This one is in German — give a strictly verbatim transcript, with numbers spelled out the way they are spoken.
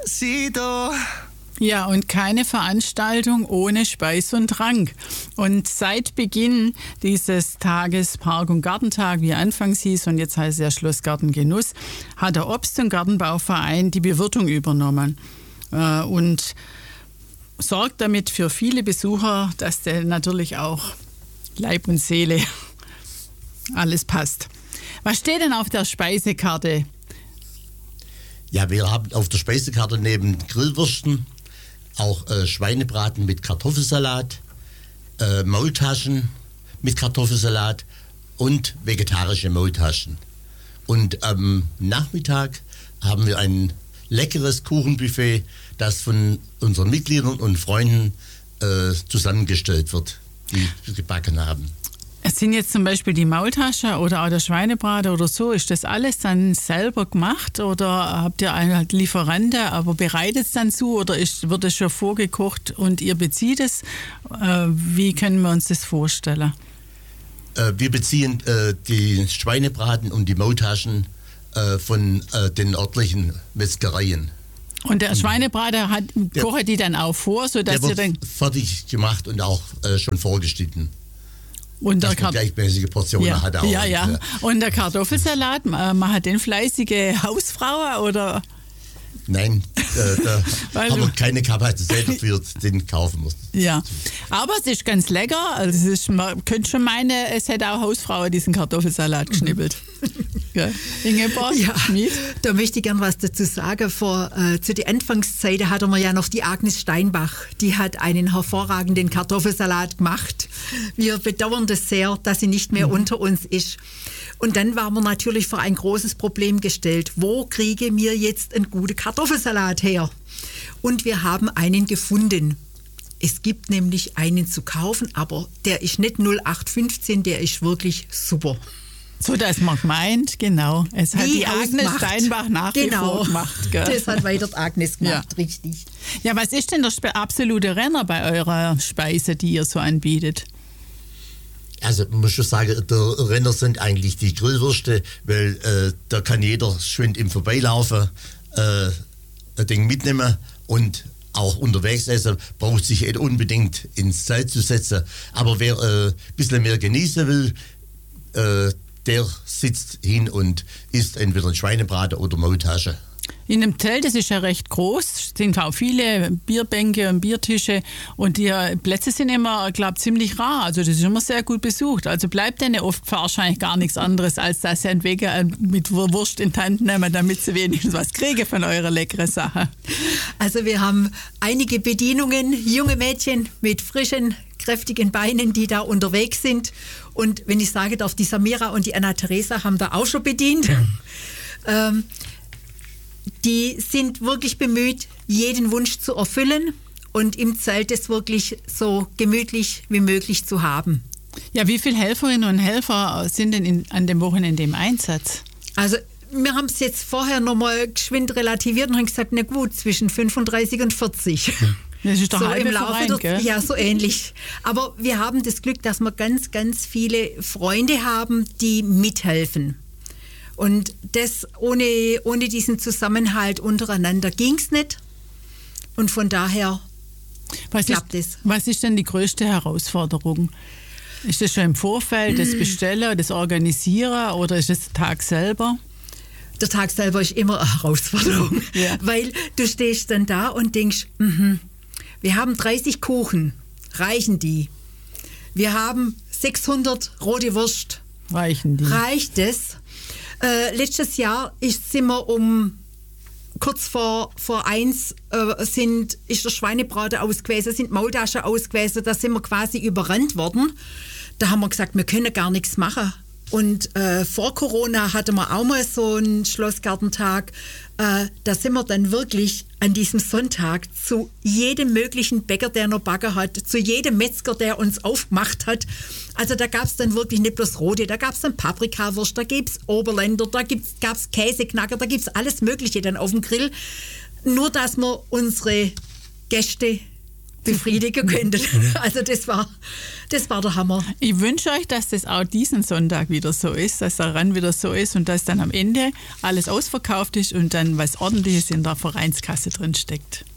sie da. Ja, und keine Veranstaltung ohne Speis und Trank. Und seit Beginn dieses Tages Park- und Gartentag, wie anfangs hieß und jetzt heißt es ja Schlossgarten Genuss, hat der Obst- und Gartenbauverein die Bewirtung übernommen äh, und sorgt damit für viele Besucher, dass der natürlich auch Leib und Seele alles passt. Was steht denn auf der Speisekarte? Ja, wir haben auf der Speisekarte neben Grillwürsten auch äh, Schweinebraten mit Kartoffelsalat, äh, Maultaschen mit Kartoffelsalat und vegetarische Maultaschen. Und am Nachmittag haben wir ein leckeres Kuchenbuffet, das von unseren Mitgliedern und Freunden äh, zusammengestellt wird, die gebacken haben. Es sind jetzt zum Beispiel die Maultasche oder auch der Schweinebraten oder so. Ist das alles dann selber gemacht oder habt ihr einen Lieferanten, aber bereitet es dann zu oder ist, wird es schon vorgekocht und ihr bezieht es? Äh, wie können wir uns das vorstellen? Äh, wir beziehen äh, die Schweinebraten und die Maultaschen äh, von äh, den örtlichen Metzgereien. Und der Schweinebraten hat, der, kocht die dann auch vor, sodass der ihr dann... fertig gemacht und auch äh, schon vorgeschnitten. Und der dass man gleichmäßige Portionen ja, hat auch. Ja, ja. Und der Kartoffelsalat, machen den fleißige Hausfrauen oder? Nein, äh, da haben wir keine Kapazität dafür, den kaufen müssen. Ja, aber es ist ganz lecker. Also es ist, man könnte schon meinen, es hätte auch Hausfrauen diesen Kartoffelsalat geschnippelt. Ja. Ingeborg, ja, Schmid? Da möchte ich gern was dazu sagen. Vor, äh, zu der Anfangszeit hatten wir ja noch die Agnes Steinbach. Die hat einen hervorragenden Kartoffelsalat gemacht. Wir bedauern das sehr, dass sie nicht mehr mhm. unter uns ist. Und dann waren wir natürlich vor ein großes Problem gestellt. Wo kriege mir jetzt einen guten Kartoffelsalat her? Und wir haben einen gefunden. Es gibt nämlich einen zu kaufen, aber der ist nicht null acht fünfzehn, der ist wirklich super. So, dass man meint, genau. Es hat die die Agnes ausmacht. Steinbach nach genau. wie vor gemacht. Gell? Das hat weiter die Agnes gemacht, ja. richtig. Ja, was ist denn der absolute Renner bei eurer Speise, die ihr so anbietet? Also man muss schon sagen, der Renner sind eigentlich die Grillwürste, weil äh, da kann jeder schön im Vorbeilaufen äh, ein Ding mitnehmen und auch unterwegs essen, braucht sich nicht unbedingt ins Zelt zu setzen. Aber wer äh, ein bisschen mehr genießen will, äh, der sitzt hin und isst entweder ein Schweinebraten oder Maultasche. In dem Zelt, das ist ja recht groß, sind auch viele Bierbänke und Biertische und die Plätze sind immer, glaube ich, ziemlich rar. Also das ist immer sehr gut besucht. Also bleibt denen oft wahrscheinlich gar nichts anderes, als dass sie einen Weg mit Wurst in die Hand nehmen, damit sie wenigstens was kriegen von eurer leckeren Sache. Also wir haben einige Bedienungen, junge Mädchen mit frischen, kräftigen Beinen, die da unterwegs sind. Und wenn ich sage darf, die Samira und die Anna-Theresa haben da auch schon bedient. ähm, Die sind wirklich bemüht, jeden Wunsch zu erfüllen und im Zelt es wirklich so gemütlich wie möglich zu haben. Ja, wie viele Helferinnen und Helfer sind denn in, an dem Wochenende im Einsatz? Also wir haben es jetzt vorher nochmal geschwind relativiert und haben gesagt, na gut, zwischen fünfunddreißig und vierzig. Das ist doch so halbe im Laufe Verein, der, gell? Ja, so ähnlich. Aber wir haben das Glück, dass wir ganz, ganz viele Freunde haben, die mithelfen. Und das ohne, ohne diesen Zusammenhalt untereinander ging es nicht. Und von daher was klappt ist, es. Was ist denn die größte Herausforderung? Ist das schon im Vorfeld, das Bestellen, das Organisieren oder ist das der Tag selber? Der Tag selber ist immer eine Herausforderung, ja. Weil du stehst dann da und denkst, mm-hmm, wir haben dreißig Kuchen, reichen die? Wir haben sechshundert rote Wurst, reichen die? Reicht es? Äh, letztes Jahr ist, sind wir um kurz vor, vor eins äh, sind, ist der Schweinebraten ausgewesen, sind Maultaschen ausgewesen, da sind wir quasi überrannt worden. Da haben wir gesagt, wir können gar nichts machen. Und äh, vor Corona hatten wir auch mal so einen Schlossgartentag. Äh, da sind wir dann wirklich an diesem Sonntag zu jedem möglichen Bäcker, der noch Backen hat, zu jedem Metzger, der uns aufgemacht hat. Also da gab es dann wirklich nicht bloß rote, da gab es dann Paprikawurst, da gibt es Oberländer, da gab es Käseknacker, da gibt es alles Mögliche dann auf dem Grill. Nur, dass wir unsere Gäste befriedigen könnten. Also das war, das war der Hammer. Ich wünsche euch, dass das auch diesen Sonntag wieder so ist, dass der Run wieder so ist und dass dann am Ende alles ausverkauft ist und dann was Ordentliches in der Vereinskasse drin steckt.